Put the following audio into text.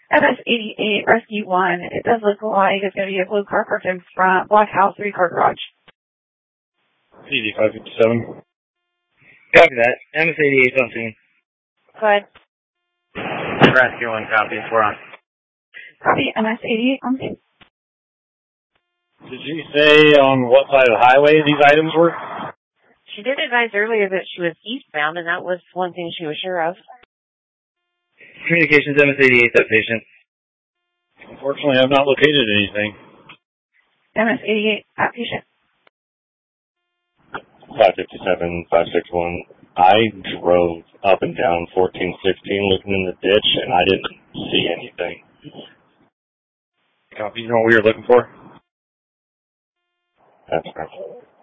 MS-88 Rescue 1. It does look like it's going to be a blue car parked in front, black house, 3-car garage. PD 557. Copy that. MS-88 on scene. Go ahead. Rescue 1 copy. We're on. Copy MS-88 on scene. Did you say on what side of the highway these items were? She did advise earlier that she was eastbound, and that was one thing she was sure of. Communications MS-88, that patient. Unfortunately, I've not located anything. MS-88, that patient. 557, 561. I drove up and down 1416 looking in the ditch, and I didn't see anything. Copy. You know what we were looking for? That's right.